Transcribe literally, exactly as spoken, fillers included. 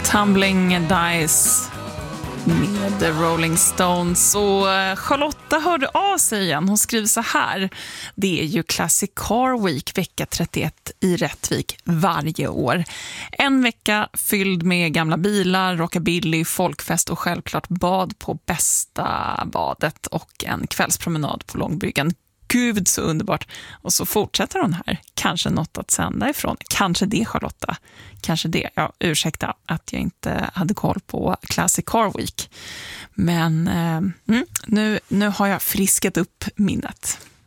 Tumbling Dice med The Rolling Stones. Och Charlotta hörde av sig igen. Hon skriver så här: det är ju Classic Car Week vecka trettioett i Rättvik varje år. En vecka fylld med gamla bilar, rockabilly, folkfest och självklart bad på bästa badet och en kvällspromenad på Långbryggan. Gud så underbart. Och så fortsätter hon här. Kanske något att sända ifrån. Kanske det, Charlotta. Kanske det. Ja, ursäkta att jag inte hade koll på Classic Car Week. Men eh, nu, nu har jag friskat upp minnet.